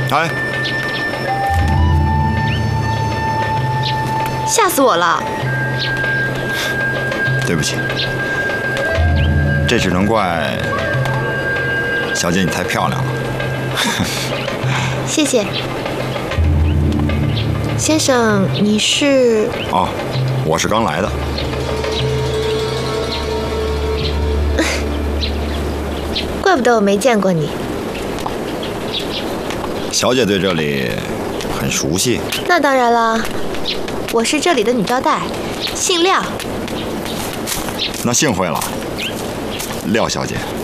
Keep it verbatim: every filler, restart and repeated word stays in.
哎， 吓死我了！ 对不起，这只能怪小姐你太漂亮了。 谢谢，先生，你是？ 哦，我是刚来的。 怪不得我没见过你。 小姐对这里很熟悉。 那当然啦，我是这里的女招待，姓廖。 那幸会了，廖小姐。